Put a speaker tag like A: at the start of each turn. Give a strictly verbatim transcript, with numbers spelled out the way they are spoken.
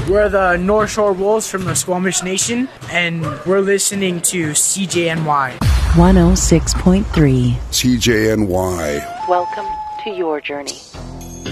A: We're the North Shore Wolves from the Squamish Nation, and we're listening to C J N Y.
B: one oh six point three
C: C J N Y.
B: Welcome to your journey.